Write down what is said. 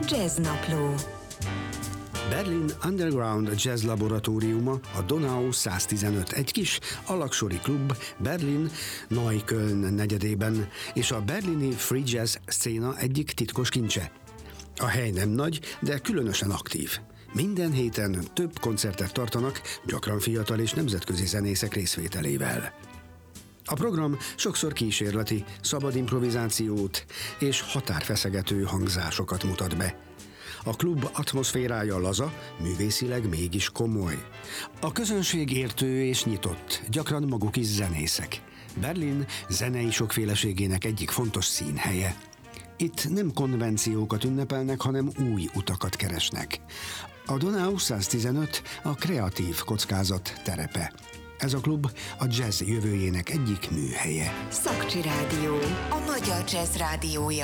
Jazznapló. Berlin Underground Jazz Laboratóriuma, a Donau 115, egy kis alaksori klub Berlin Neukölln negyedében, és a berlini free jazz széna egyik titkos kincse. A hely nem nagy, de különösen aktív. Minden héten több koncertet tartanak, gyakran fiatal és nemzetközi zenészek részvételével. A program sokszor kísérleti, szabad improvizációt és határfeszegető hangzásokat mutat be. A klub atmoszférája laza, művészileg mégis komoly. A közönség értő és nyitott, gyakran maguk is zenészek. Berlin zenei sokféleségének egyik fontos színhelye. Itt nem konvenciókat ünnepelnek, hanem új utakat keresnek. A Donau 115 a kreatív kockázat terepe. Ez a klub a jazz jövőjének egyik műhelye. Szakcsi Rádió, a magyar jazz rádiója.